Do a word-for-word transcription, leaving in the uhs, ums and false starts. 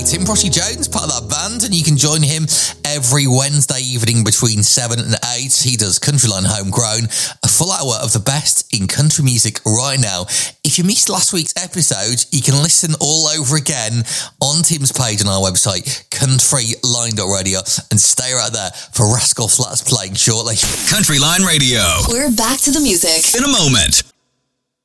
Tim Proshy Jones, part of that band, and you can join him every Wednesday evening between seven and eight. He does Countryline Homegrown, a full hour of the best in country music right now. If you missed last week's episode, you can listen all over again on Tim's page on our website, countryline dot radio, and stay right there for Rascal Flatts playing shortly. Countryline Radio. We're back to the music in a moment.